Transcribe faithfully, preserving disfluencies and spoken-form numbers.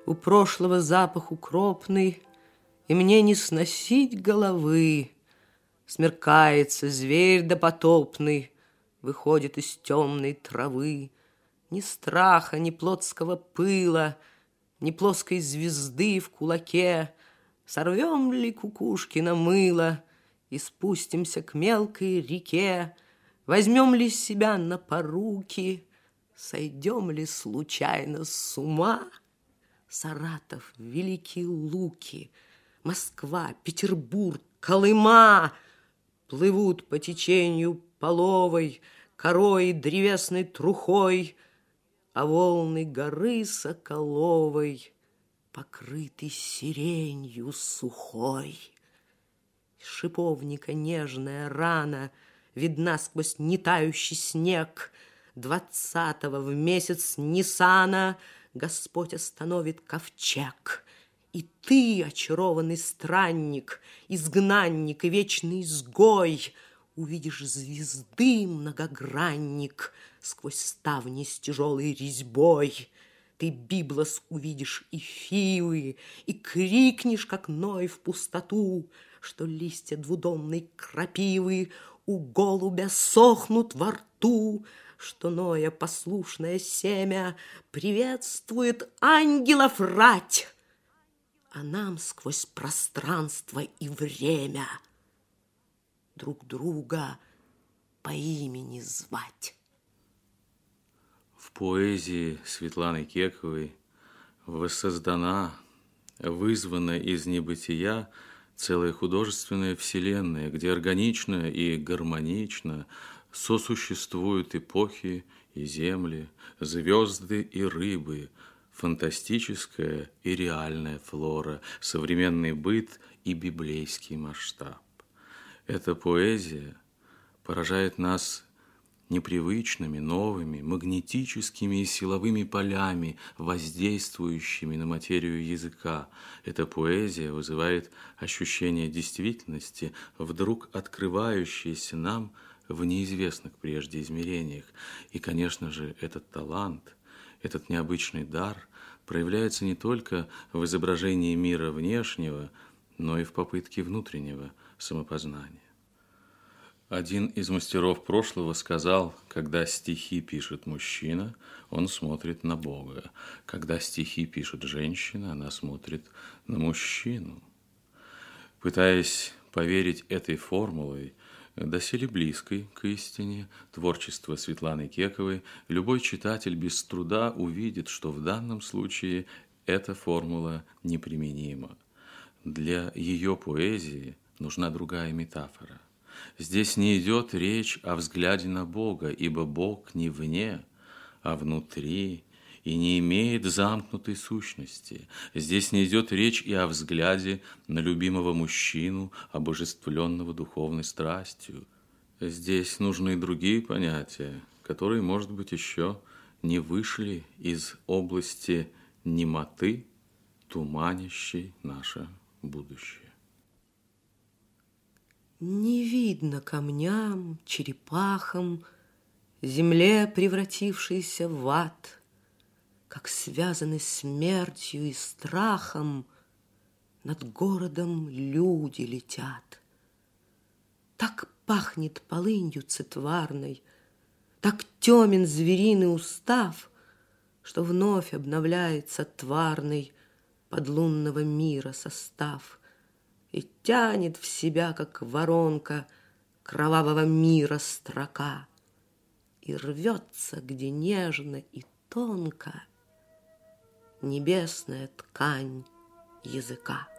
У прошлого запах укропный, и мне не сносить головы. Смеркается зверь допотопный, выходит из темной травы. Ни страха, ни плотского пыла, ни плоской звезды в кулаке. Сорвем ли кукушки на мыло и спустимся к мелкой реке? Возьмем ли себя на поруки, сойдем ли случайно с ума? Саратов, Великие Луки, Москва, Петербург, Колыма плывут по течению половой, корой древесной трухой, а волны горы Соколовой покрыты сиренью сухой. Шиповника нежная рана видна сквозь нетающий снег. Двадцатого в месяц Нисана Господь остановит ковчег. И ты, очарованный странник, изгнанник и вечный изгой, увидишь звезды многогранник сквозь ставни с тяжелой резьбой. Ты, Библос, увидишь и фивы, и крикнешь, как Ной в пустоту, что листья двудомной крапивы у голубя сохнут во рту, что Ноя послушное семя приветствует ангелов рать, а нам сквозь пространство и время друг друга по имени звать. В поэзии Светланы Кековой воссоздана, вызвана из небытия целая художественная вселенная, где органично и гармонично сосуществуют эпохи и земли, звезды и рыбы, фантастическая и реальная флора, современный быт и библейский масштаб. Эта поэзия поражает нас непривычными, новыми, магнетическими и силовыми полями, воздействующими на материю языка. Эта поэзия вызывает ощущение действительности, вдруг открывающейся нам в неизвестных прежде измерениях. И, конечно же, этот талант, этот необычный дар проявляется не только в изображении мира внешнего, но и в попытке внутреннего самопознания. Один из мастеров прошлого сказал: когда стихи пишет мужчина, он смотрит на Бога. Когда стихи пишет женщина, она смотрит на мужчину. Пытаясь поверить этой формулой, доселе близкой к истине, творчество Светланы Кековой, любой читатель без труда увидит, что в данном случае эта формула неприменима. Для ее поэзии нужна другая метафора. Здесь не идет речь о взгляде на Бога, ибо Бог не вне, а внутри и не имеет замкнутой сущности. Здесь не идет речь и о взгляде на любимого мужчину, обожествленного духовной страстью. Здесь нужны другие понятия, которые, может быть, еще не вышли из области немоты, туманящей наше будущее. Не видно камням, черепахам, земле, превратившейся в ад, как связаны смертью и страхом над городом люди летят. Так пахнет полынью цитварной, так темен звериный устав, что вновь обновляется тварный подлунного мира состав и тянет в себя, как воронка, кровавого мира строка, и рвется, где нежно и тонко небесная ткань языка.